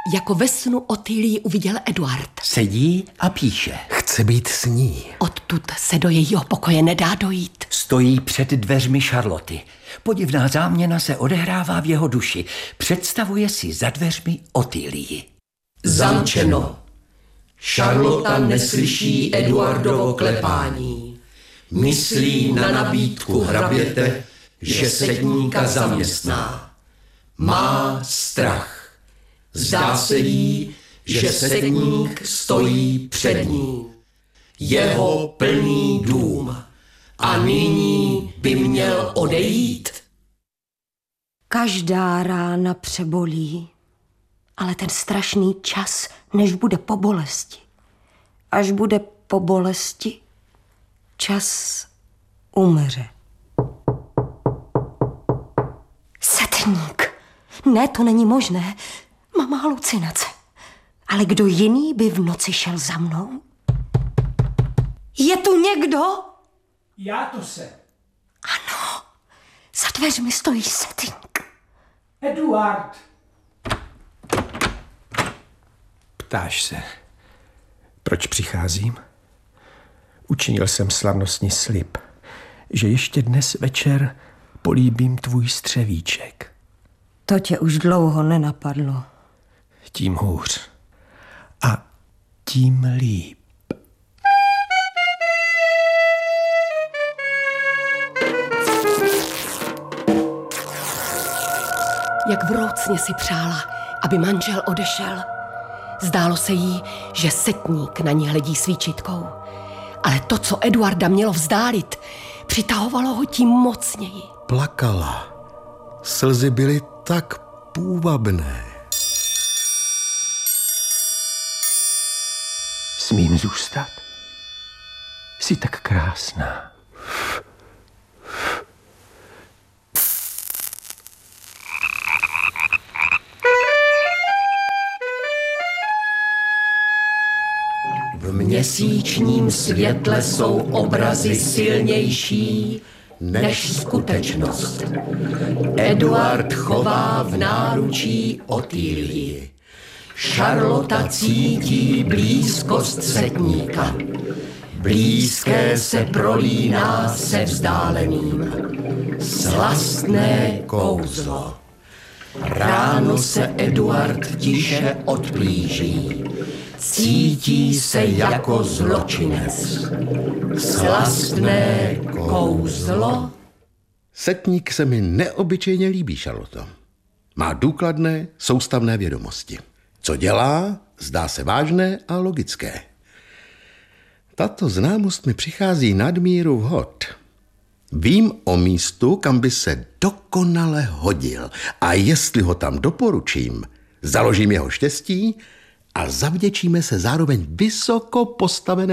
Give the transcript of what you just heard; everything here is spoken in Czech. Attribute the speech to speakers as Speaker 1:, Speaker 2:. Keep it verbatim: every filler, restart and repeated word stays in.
Speaker 1: jako ve snu Otýlii uviděl Eduard.
Speaker 2: Sedí a píše.
Speaker 3: Chce být s ní.
Speaker 1: Odtud se do jejího pokoje nedá dojít.
Speaker 2: Stojí před dveřmi Charloty. Podivná záměna se odehrává v jeho duši. Představuje si za dveřmi Otýlii.
Speaker 4: Zamčeno. Charlotta neslyší Eduardovo klepání. Myslí na nabídku hraběte, že setníka zaměstná. Má strach. Zdá se jí, že setník stojí před ní. Jeho plný dům. A nyní by měl odejít.
Speaker 1: Každá rána přebolí, ale ten strašný čas, než bude po bolesti. Až bude po bolesti, čas umře. Setník. Ne, to není možné. Mám halucinace. Ale kdo jiný by v noci šel za mnou? Je tu někdo?
Speaker 5: Já to jsem.
Speaker 1: Ano, za dveřmi stojí setník.
Speaker 5: Eduard.
Speaker 3: Ptáš se, proč přicházím? Učinil jsem slavnostní slib, že ještě dnes večer políbím tvůj střevíček.
Speaker 1: To tě už dlouho nenapadlo.
Speaker 3: Tím hůř. A tím líp.
Speaker 1: Jak vroucně si přála, aby manžel odešel. Zdálo se jí, že setník na ní hledí svíčitkou. Ale to, co Eduarda mělo vzdálit, přitahovalo ho tím mocněji.
Speaker 6: Plakala. Slzy byly tak půvabné.
Speaker 3: Smím zůstat? Jsi tak krásná.
Speaker 4: V měsíčním světle jsou obrazy silnější než skutečnost. Eduard chová v náručí Otýlii. Charlotta cítí blízkost setníka. Blízké se prolíná se vzdáleným. Slastné kouzlo. Ráno se Eduard tiše odplíží. Cítí se jako zločinec. Slastné kouzlo.
Speaker 6: Setník se mi neobyčejně líbí, Charloto. Má důkladné, soustavné vědomosti. Co dělá, zdá se vážné a logické. Tato známost mi přichází nadmíru vhod. Vím o místu, kam by se dokonale hodil. A jestli ho tam doporučím, založím jeho štěstí a zavděčíme se zároveň vysoko postavené